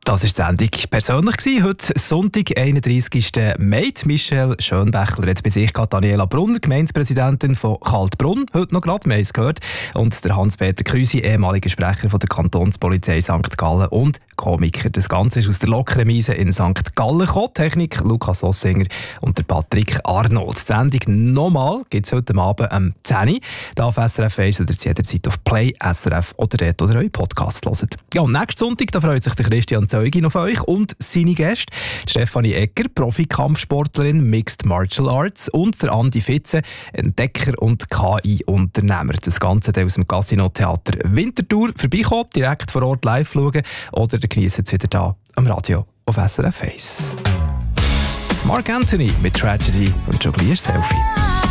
Das war die Sendung persönlich gewesen. Heute Sonntag, 31. Mai. Michelle Schönbächler hat bei sich Daniela Brunner, Gemeindepräsidentin von Kaltbrunn, heute noch gerade, wir haben es gehört, und der Hans-Peter Krüsi, ehemaliger Sprecher von der Kantonspolizei St. Gallen und Komiker. Das Ganze ist aus der Lockeren Miese in St. Gallen gekommen. Technik Lukas Ossinger und der Patrick Arnold. Die Sendung nochmal gibt es heute Abend am 10 Uhr. Da auf SRF 1 oder jederzeit auf Play, SRF oder dort, oder euren Podcast hört. Ja, und nächsten Sonntag, da freut sich der Christian Zeugin auf euch und seine Gäste. Stefanie Egger, Profikampfsportlerin, Mixed Martial Arts, und der Andi Fitze, Entdecker und KI-Unternehmer. Das Ganze aus dem Casino Theater Winterthur. Vorbeikommen, direkt vor Ort live schauen oder geniessen es wieder hier am Radio auf SRF 1. Mark Anthony mit Tragedy und Jonglier Selfie.